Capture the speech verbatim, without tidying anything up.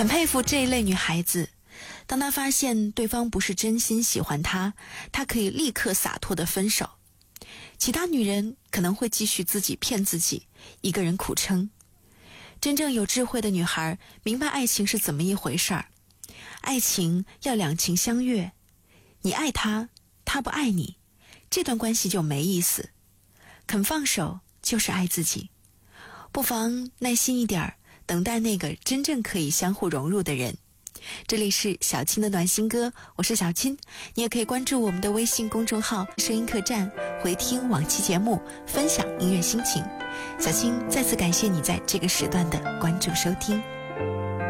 很佩服这一类女孩子，当她发现对方不是真心喜欢她，她可以立刻洒脱地分手。其他女人可能会继续自己骗自己，一个人苦撑。真正有智慧的女孩明白爱情是怎么一回事儿，爱情要两情相悦，你爱他，他不爱你，这段关系就没意思。肯放手就是爱自己，不妨耐心一点，等待那个真正可以相互融入的人。这里是小青的暖心歌，我是小青，你也可以关注我们的微信公众号声音客栈，回听往期节目，分享音乐心情。小青再次感谢你在这个时段的关注收听。